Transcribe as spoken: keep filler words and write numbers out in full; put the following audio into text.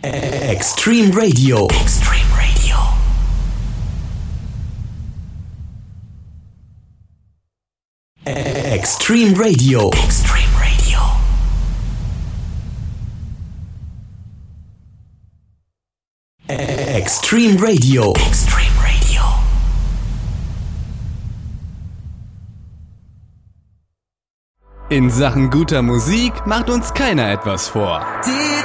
Extreme Radio. Extreme Radio. Extreme Radio. Extreme Radio. Extreme Radio. Extreme Radio. In Sachen guter Musik macht uns keiner etwas vor. Die